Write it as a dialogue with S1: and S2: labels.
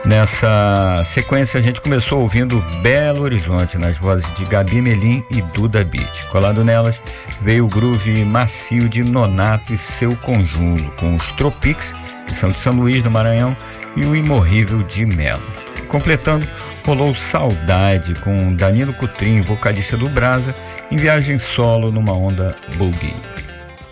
S1: Nessa sequência, a gente começou ouvindo Belo Horizonte, nas vozes de Gabi Melim e Duda Beat. Colado nelas, veio o groove macio de Nonato e seu conjunto, com os Tropics, que são de São Luís do Maranhão, e o Imorrível de Melo. Completando, rolou Saudade, com Danilo Cutrim, vocalista do Brasa, em viagem solo numa onda boogie.